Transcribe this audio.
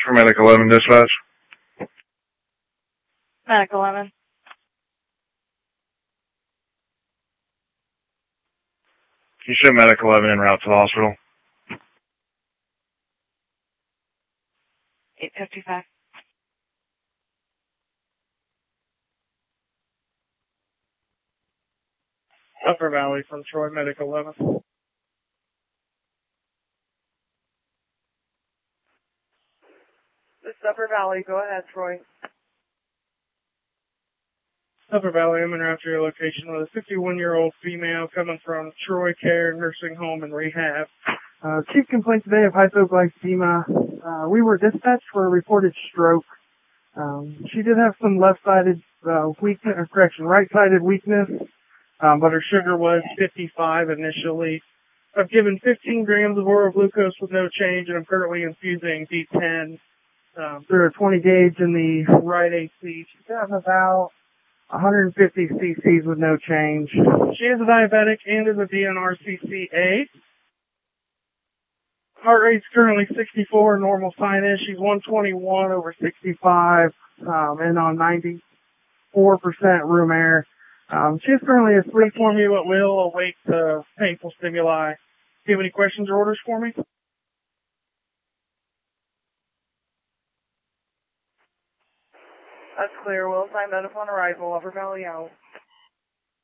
For Medic 11 dispatch. Medic 11. You show Medic 11 en route to the hospital. 855. Upper Valley from Troy, Medic 11. This is Upper Valley. Go ahead, Troy. Upper Valley, I'm in route to your location with a 51-year-old female coming from Troy Care Nursing Home and Rehab. Chief complaint today of hypoglycemia. We were dispatched for a reported stroke. She did have some left-sided weakness, or correction, right-sided weakness, but her sugar was 55 initially. I've given 15 grams of oral glucose with no change, and I'm currently infusing D10 through a 20 gauge in the right AC. She's got about 150 cc's with no change. She is a diabetic and is a DNRCCA. Heart rate's currently 64, normal sinus. She's 121 over 65, and on 94% room air. She is currently asleep for me, but will await the painful stimuli. Do you have any questions or orders for me? That's clear. We'll assign medical on arrival. Upper Valley out.